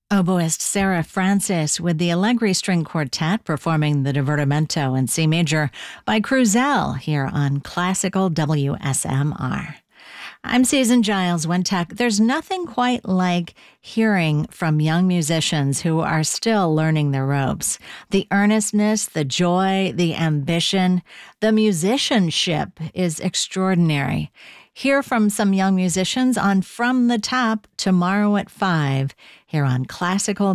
Oboist Sarah Francis with the Allegri String Quartet performing the Divertimento in C major by Cruzel here on Classical WSMR. I'm Susan Giles Wintech. There's nothing quite like hearing from young musicians who are still learning their ropes. The earnestness, the joy, the ambition, the musicianship is extraordinary. Hear from some young musicians on From the Top tomorrow at 5 here on Classical